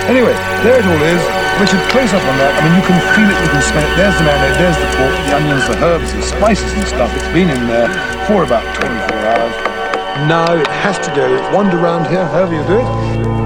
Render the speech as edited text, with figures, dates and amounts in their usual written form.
Anyway, there it all is. Richard, close up on that. I mean, you can feel it, you can smell it. There's the mayonnaise, there's the pork, the onions, the herbs, the spices and stuff. It's been in there for about 24 hours. Now it has to go. Wander around here, however you do it.